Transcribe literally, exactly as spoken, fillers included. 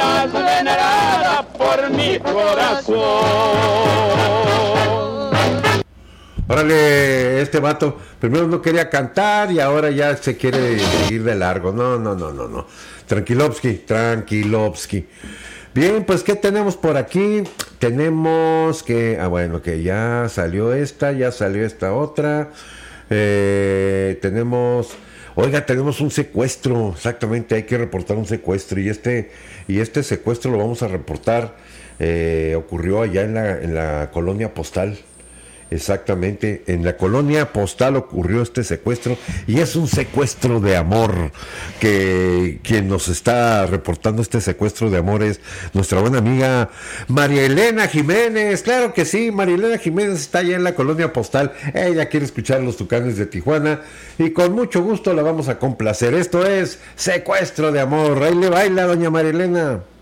más venerada por mi corazón. Órale, este vato primero no quería cantar y ahora ya se quiere seguir de largo. No, no, no, no, no. Tranquilovsky, tranquilovsky. Bien, pues ¿qué tenemos por aquí? Tenemos que, ah bueno, que ya salió esta, ya salió esta otra. Eh, tenemos, oiga, tenemos un secuestro, exactamente, hay que reportar un secuestro y este, y este secuestro lo vamos a reportar, eh, ocurrió allá en la, en la colonia postal. Exactamente, en la colonia postal ocurrió este secuestro y es un secuestro de amor, que quien nos está reportando este secuestro de amor es nuestra buena amiga María Elena Jiménez. Claro que sí, María Elena Jiménez está allá en la colonia postal, ella quiere escuchar los Tucanes de Tijuana y con mucho gusto la vamos a complacer. Esto es Secuestro de Amor, ahí le baila doña María Elena.